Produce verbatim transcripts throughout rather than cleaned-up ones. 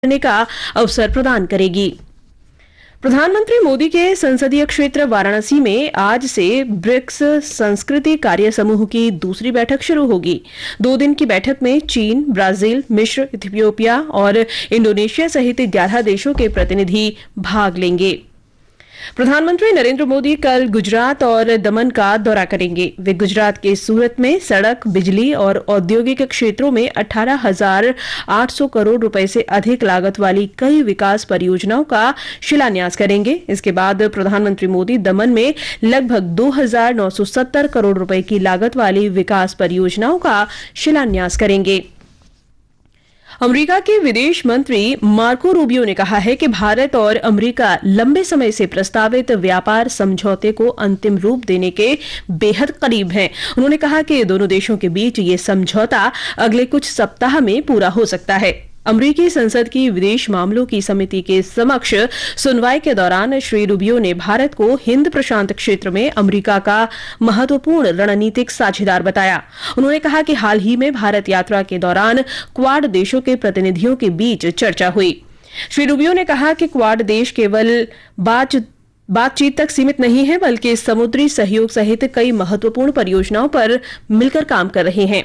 करने का अवसर प्रदान करेगी। प्रधानमंत्री मोदी के संसदीय क्षेत्र वाराणसी में आज से ब्रिक्स संस्कृति कार्य समूह की दूसरी बैठक शुरू होगी। दो दिन की बैठक में चीन, ब्राजील, मिस्र, इथियोपिया और इंडोनेशिया सहित ग्यारह देशों के प्रतिनिधि भाग लेंगे। प्रधानमंत्री नरेंद्र मोदी कल गुजरात और दमन का दौरा करेंगे। वे गुजरात के सूरत में सड़क, बिजली और औद्योगिक क्षेत्रों में अठारह हजार आठ सौ करोड़ रुपए से अधिक लागत वाली कई विकास परियोजनाओं का शिलान्यास करेंगे। इसके बाद प्रधानमंत्री मोदी दमन में लगभग दो हजार नौ सौ सत्तर करोड़ रुपए की लागत वाली विकास परियोजनाओं का शिलान्यास करेंगे। अमेरिका के विदेश मंत्री मार्को रूबियो ने कहा है कि भारत और अमेरिका लंबे समय से प्रस्तावित व्यापार समझौते को अंतिम रूप देने के बेहद करीब हैं। उन्होंने कहा कि दोनों देशों के बीच ये समझौता अगले कुछ सप्ताह में पूरा हो सकता है। अमेरिकी संसद की विदेश मामलों की समिति के समक्ष सुनवाई के दौरान श्री रूबियो ने भारत को हिंद प्रशांत क्षेत्र में अमेरिका का महत्वपूर्ण रणनीतिक साझेदार बताया। उन्होंने कहा कि हाल ही में भारत यात्रा के दौरान क्वाड देशों के प्रतिनिधियों के बीच चर्चा हुई। श्री रूबियो ने कहा कि क्वाड देश केवल बात बातचीत तक सीमित नहीं है, बल्कि समुद्री सहयोग सहित कई महत्वपूर्ण परियोजनाओं पर मिलकर काम कर रहे हैं।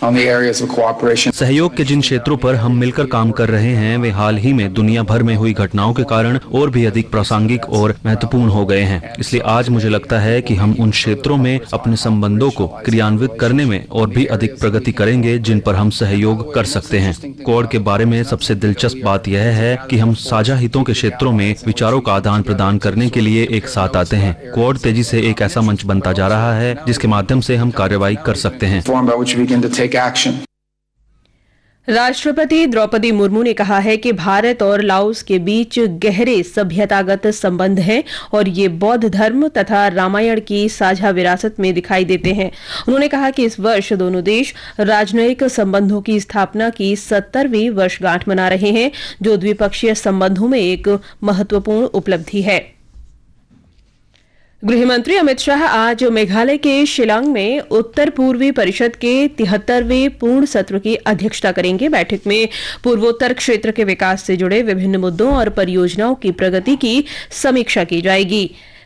सहयोग के जिन क्षेत्रों पर हम मिलकर काम कर रहे हैं वे हाल ही में दुनिया भर में हुई घटनाओं के कारण और भी अधिक प्रासंगिक और महत्वपूर्ण हो गए हैं। इसलिए आज मुझे लगता है कि हम उन क्षेत्रों में अपने संबंधों को क्रियान्वित करने में और भी अधिक प्रगति करेंगे जिन पर हम सहयोग कर सकते हैं। क्वाड के बारे में सबसे दिलचस्प बात यह है कि हम साझा हितों के क्षेत्रों में विचारों का आदान प्रदान करने के लिए एक साथ आते हैं। क्वाड तेजी से एक ऐसा मंच बनता जा रहा है जिसके माध्यम से हम कार्रवाई कर सकते हैं। राष्ट्रपति द्रौपदी मुर्मू ने कहा है कि भारत और लाओस के बीच गहरे सभ्यतागत संबंध हैं और ये बौद्ध धर्म तथा रामायण की साझा विरासत में दिखाई देते हैं। उन्होंने कहा कि इस वर्ष दोनों देश राजनयिक संबंधों की स्थापना की सत्तरवीं वर्षगांठ मना रहे हैं, जो द्विपक्षीय संबंधों में एक महत्वपूर्ण उपलब्धि है। गृहमंत्री अमित शाह आज मेघालय के शिलांग में उत्तर पूर्वी परिषद के तिहत्तरवें पूर्ण सत्र की अध्यक्षता करेंगे। बैठक में पूर्वोत्तर क्षेत्र के विकास से जुड़े विभिन्न मुद्दों और परियोजनाओं की प्रगति की समीक्षा की जाएगी।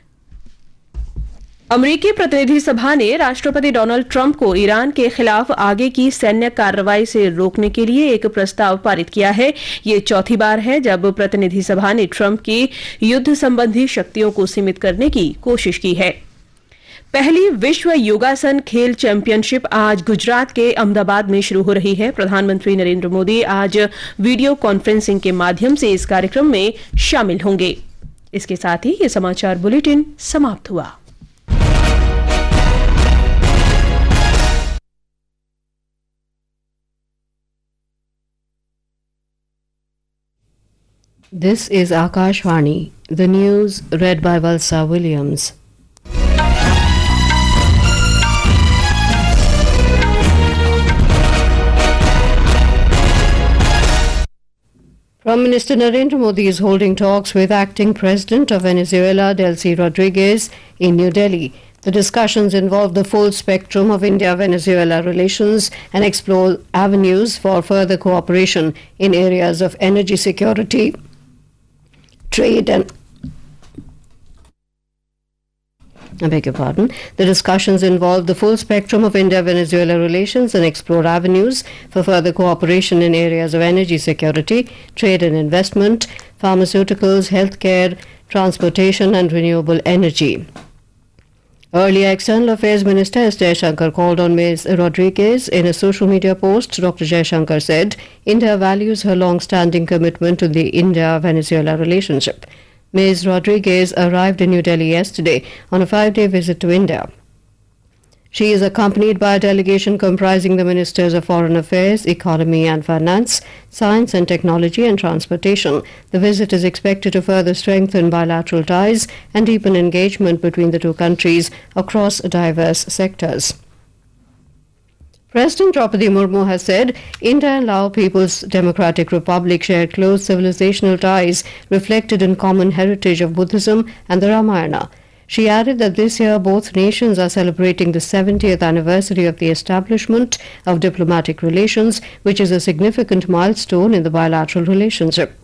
अमेरिकी प्रतिनिधि सभा ने राष्ट्रपति डोनाल्ड ट्रंप को ईरान के खिलाफ आगे की सैन्य कार्रवाई से रोकने के लिए एक प्रस्ताव पारित किया है। ये चौथी बार है जब प्रतिनिधि सभा ने ट्रंप की युद्ध संबंधी शक्तियों को सीमित करने की कोशिश की है। पहली विश्व योगासन खेल चैंपियनशिप आज गुजरात के अहमदाबाद में शुरू हो रही है। प्रधानमंत्री नरेंद्र मोदी आज वीडियो कॉन्फ्रेंसिंग के माध्यम से इस कार्यक्रम में शामिल होंगे। इसके साथ ही ये समाचार बुलेटिन समाप्त हुआ। This is Akashvani, the news read by Valsa Williams. Prime Minister Narendra Modi is holding talks with acting President of Venezuela, Delcy Rodriguez, in New Delhi. The discussions involve the full spectrum of India-Venezuela relations and explore avenues for further cooperation in areas of energy security, trade and I beg your pardon. The discussions involve the full spectrum of India-Venezuela relations and explore avenues for further cooperation in areas of energy security, trade and investment, pharmaceuticals, healthcare, transportation and renewable energy. Earlier, External Affairs Minister S. Jaishankar called on Miz Rodriguez. In a social media post, Doctor Jaishankar said India values her long-standing commitment to the India-Venezuela relationship. Miz Rodriguez arrived in New Delhi yesterday on a five-day visit to India. She is accompanied by a delegation comprising the Ministers of Foreign Affairs, Economy and Finance, Science and Technology and Transportation. The visit is expected to further strengthen bilateral ties and deepen engagement between the two countries across diverse sectors. President Draupadi Murmu has said India and Lao People's Democratic Republic share close civilizational ties reflected in common heritage of Buddhism and the Ramayana. She added that this year both nations are celebrating the seventieth anniversary of the establishment of diplomatic relations, which is a significant milestone in the bilateral relationship.